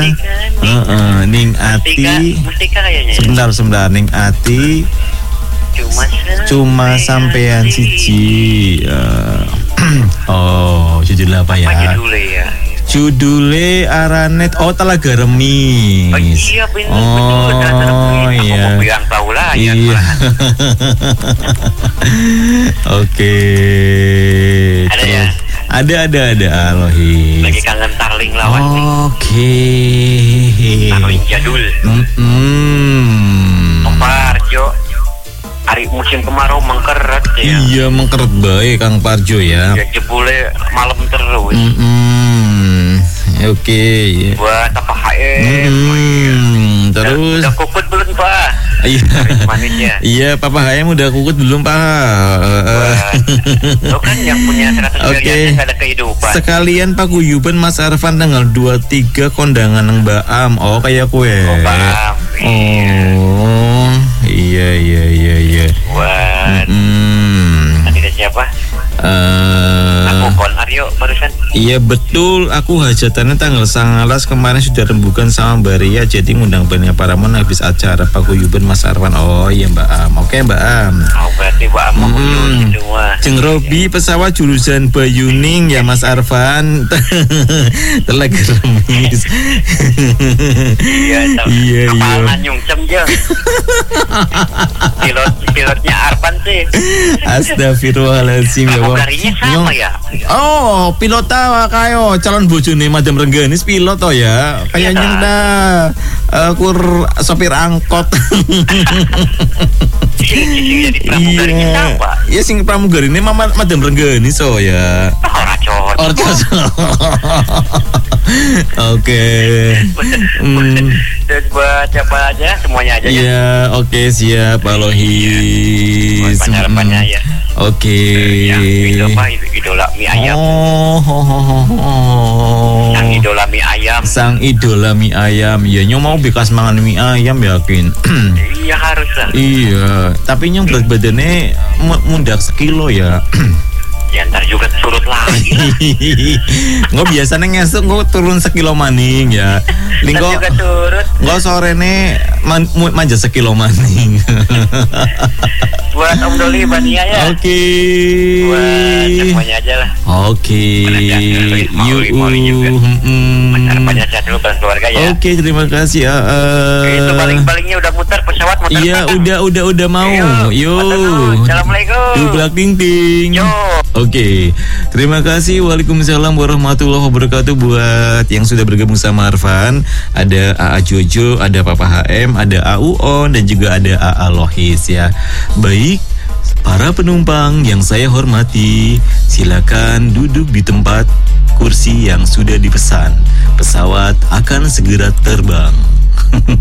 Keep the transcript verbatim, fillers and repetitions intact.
Heeh, Ning Ati. Mustika kayaknya. Sebentar, sebentar. Ning Ati. Cuma Cuma sampean siji. Uh, oh, judul apa ya? Apa judulnya ya? Judule Aranet, oh Telaga Remis. Oh iya bener, oh, betul. Oh iya. Aku yang tahu lah ya. Iya. Oke. Ada ya? Ada ada ada Alohi. Lagi kangen Tarling lawan nih. Oke. Tarling jadul. Hmm. Parjo. Hari musim kemarau mengkeret ya. Iya mengkeret baik Kang Parjo ya. Ya jebule malam terus. Hmm. Oke. Okay. Buat apa H M? Hmm. Terus. Udah kukut belum Pak? Iya. Manisnya. Iya, Papa H M udah kukut belum Pak? Lo kan yang punya seratus miliarnya nggak ada kehidupan. Sekalian Pak Guyuban Mas Arfan tanggal dua puluh tiga kondangan ng Mbak Am. Oh kayak kue. Oh Mbak Am. Oh iya iya iya iya. Buat. Hmm. Nanti ada siapa? Uh, aku kon Aryo barusan. Iya betul, aku hajatannya tanggal sangalas kemarin sudah rembukan sama Mbak Ria, jadi ngundang banyak Paramon habis acara paguyuban Mas Arwan. Oh iya Mbak Am, oke Mbak Am. Oh berarti Mbak Am mau hmm. semua. Jeng Robi pesawat jurusan Bayuning ya Mas Arfan. Telaga Remis. Iya iya iya. Kepala nyungsem jeng. Pilot pilotnya Arfan sih. Astagfirullahaladzim ya. Pramugarinya sama ya? Oh, pilot tawa kayo calon bojone Madam Rengganis pilot to ya. Kayaknya dah uh, kur sopir angkot. Jadi pramugarinya siapa? Iya sing pramugari ini Mama Madam Rengganis so ya. Ora cocok. Ora cocok. Oke. Hmm. Terus buat siapa aja semuanya aja ya. Iya, oke siap Alohi. Harapannya ya. Oke. Yang idola idola mie ayam. Oh, oh, oh, oh. Sang idola mie ayam. Sang idola mie ayam. Ya nyong mau bekas mangan mie ayam yakin. Iya harus lah. Iya, tapi nyong berat badannya mundak sekilo ya. Ya ntar juga surut lagi lah. Nggak biasanya ngesuk nggak turun sekilo maning ya. Lingko juga turut. Nggak sore nih man, manja sekilo maning. Buat Om Doli Bania ya. Oke. Okay. Buat semuanya aja lah. Oke. Okay. Yuk. Harapannya sehat dulu dan keluarga ya. Oke okay, terima kasih. Uh, uh, Itu paling-palingnya udah muter pesawat muter. Iya belakang. udah udah udah mau. Yo. Assalamualaikum. Dublak ting ting. Yo. Oke, okay. Terima kasih. Waalaikumsalam warahmatullahi wabarakatuh buat yang sudah bergabung sama Arfan. Ada A A Jojo, ada Papa H M, ada A U On, dan juga ada A A Lohis ya. Baik, para penumpang yang saya hormati, silakan duduk di tempat kursi yang sudah dipesan. Pesawat akan segera terbang.